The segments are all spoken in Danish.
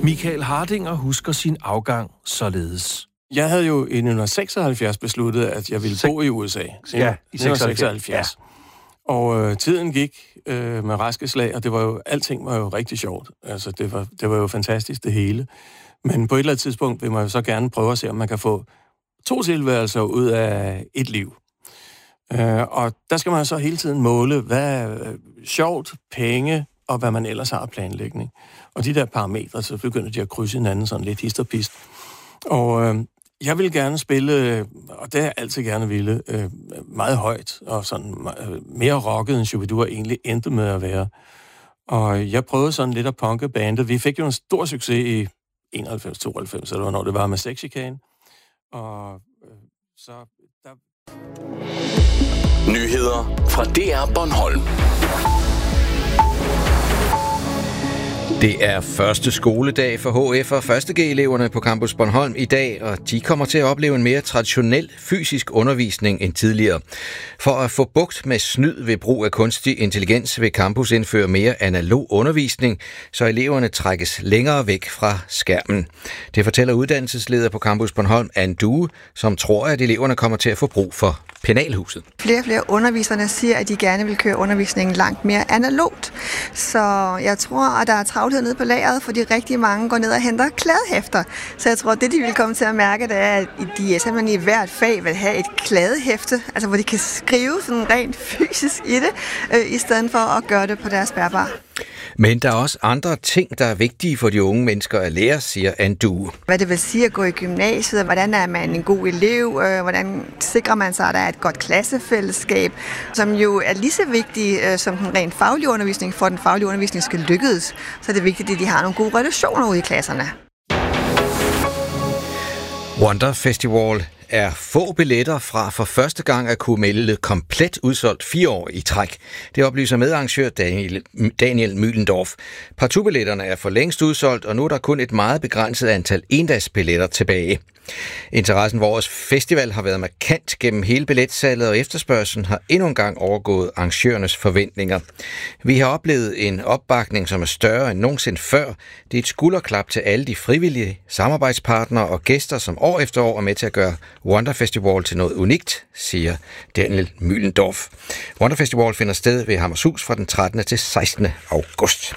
Michael Hardinger husker sin afgang således. Jeg havde jo i 1976 besluttet, at jeg ville bo i USA. Ja, i 76. Ja. Og tiden gik med raske slag, og alting var jo rigtig sjovt. Altså, det var jo fantastisk, det hele. Men på et eller andet tidspunkt vil man jo så gerne prøve at se, om man kan få 2 tilværelser ud af et liv. Og der skal man så hele tiden måle, hvad er sjovt, penge, og hvad man ellers har af planlægning. Og de der parametre, så begynder de at krydse hinanden sådan lidt hist og pist. Og jeg vil gerne spille, og det har jeg altid gerne ville, meget højt, og sådan mere rocket, end Shubidua egentlig endte med at være. Og jeg prøvede sådan lidt at punke bandet. Vi fik jo en stor succes i 91-92, eller hvornår det var med Sexchikane. Og så der... Nyheder fra DR Bornholm. Det er første skoledag for HF og 1.G-eleverne på Campus Bornholm i dag, og de kommer til at opleve en mere traditionel fysisk undervisning end tidligere. For at få bugt med snyd ved brug af kunstig intelligens vil campus indføre mere analog undervisning, så eleverne trækkes længere væk fra skærmen. Det fortæller uddannelsesleder på Campus Bornholm, Anne Due, som tror, at eleverne kommer til at få brug for penalhuset. Flere og flere underviserne siger, at de gerne vil køre undervisningen langt mere analogt. Så jeg tror, at der er travlhed nede på lageret, fordi rigtig mange går ned og henter kladehæfter. Så jeg tror, at det, de vil komme til at mærke, det er, at de simpelthen i hvert fag vil have et kladehæfte, altså hvor de kan skrive sådan rent fysisk i det, i stedet for at gøre det på deres bærbare. Men der er også andre ting, der er vigtige for de unge mennesker at lære, siger Anne Due. Hvad det vil sige at gå i gymnasiet, hvordan er man en god elev, hvordan sikrer man sig, at der er et godt klassefællesskab, som jo er lige så vigtigt som den rent faglige undervisning, for den faglige undervisning skal lykkes. Så er det vigtigt, at de har nogle gode relationer ude i klasserne. Wonder Festival er få billetter fra for første gang at kunne melde komplet udsolgt 4 år i træk. Det oplyser medarrangør Daniel Mühlendorf. Partubilletterne er for længst udsolgt, og nu er der kun et meget begrænset antal endagsbilletter tilbage. Interessen for årets festival har været markant gennem hele billetsalget, og efterspørgslen har endnu en gang overgået arrangørernes forventninger. Vi har oplevet en opbakning, som er større end nogensinde før. Det er et skulderklap til alle de frivillige samarbejdspartnere og gæster, som år efter år er med til at gøre Wonder Festival til noget unikt, siger Daniel Mühlendorf. Wonder Festival finder sted ved Hammershus fra den 13. til 16. august.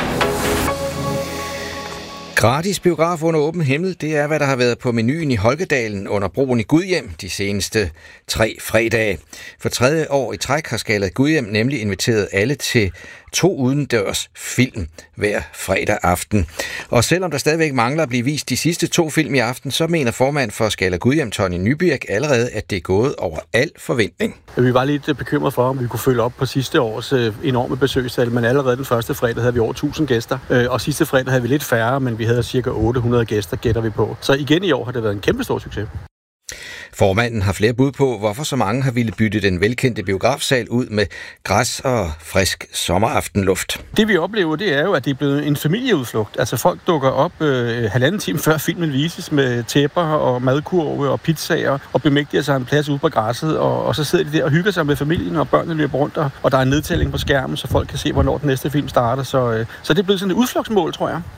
Gratis biograf under åben himmel, det er, hvad der har været på menuen i Holkedalen under broen i Gudhjem de seneste 3 fredage. For 3. år i træk har Skala Gudhjem nemlig inviteret alle til 2 udendørs film hver fredag aften. Og selvom der stadigvæk mangler at blive vist de sidste 2 film i aften, så mener formand for Skala Gudhjem, Tony Nybirk, allerede, at det er gået over al forventning. Vi var lidt bekymret for, om vi kunne følge op på sidste års enorme besøgstal, men allerede den første fredag havde vi over 1000 gæster, og sidste fredag havde vi lidt færre, men vi havde cirka 800 gæster, gætter vi på. Så igen i år har det været en kæmpe stor succes. Formanden har flere bud på, hvorfor så mange har ville bytte den velkendte biografsal ud med græs og frisk sommeraftenluft. Det vi oplever, det er jo, at det er blevet en familieudflugt. Altså folk dukker op 1,5 time før filmen vises med tæpper og madkurve og pizzaer og bemægtiger sig en plads ude på græsset, og så sidder de der og hygger sig med familien, og børnene løber rundt, og der er en nedtælling på skærmen, så folk kan se, hvornår den næste film starter. Så det er blevet sådan et udflugtsmål, tror jeg.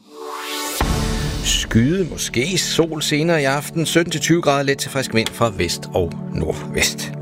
Skyde, måske sol senere i aften, 17-20 grader, let til frisk vind fra vest og nordvest.